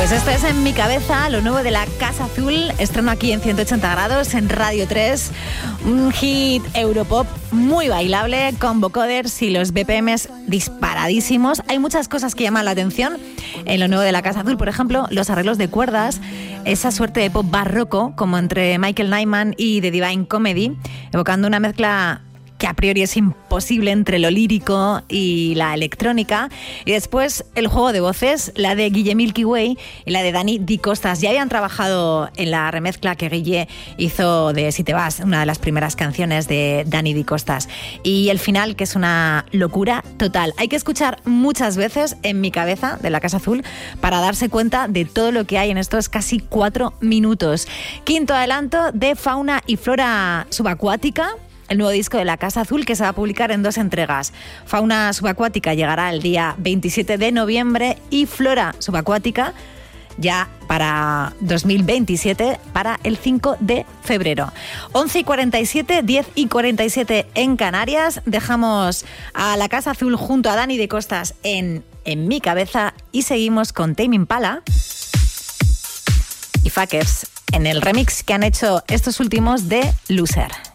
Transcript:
Pues esto es En mi cabeza, lo nuevo de la Casa Azul, estreno aquí en 180 grados en Radio 3, un hit europop muy bailable, con vocoders y los BPMs disparadísimos. Hay muchas cosas que llaman la atención en lo nuevo de la Casa Azul, por ejemplo, los arreglos de cuerdas, esa suerte de pop barroco como entre Michael Nyman y The Divine Comedy, evocando una mezcla que a priori es imposible entre lo lírico y la electrónica. Y después el juego de voces, la de Guille Milky Way y la de Dani Di Costas. Ya habían trabajado en la remezcla que Guille hizo de Si te vas, una de las primeras canciones de Dani Di Costas. Y el final, que es una locura total. Hay que escuchar muchas veces En mi cabeza, de la Casa Azul, para darse cuenta de todo lo que hay en estos casi 4 minutos. Quinto adelanto de Fauna y Flora Subacuática, el nuevo disco de la Casa Azul, que se va a publicar en 2 entregas. Fauna Subacuática llegará el día 27 de noviembre y Flora Subacuática ya para 2027, para el 5 de febrero. 11:47, 10:47 en Canarias. Dejamos a la Casa Azul junto a Dani de Costas en mi cabeza y seguimos con Tame Impala y Fuckers en el remix que han hecho estos últimos de Loser.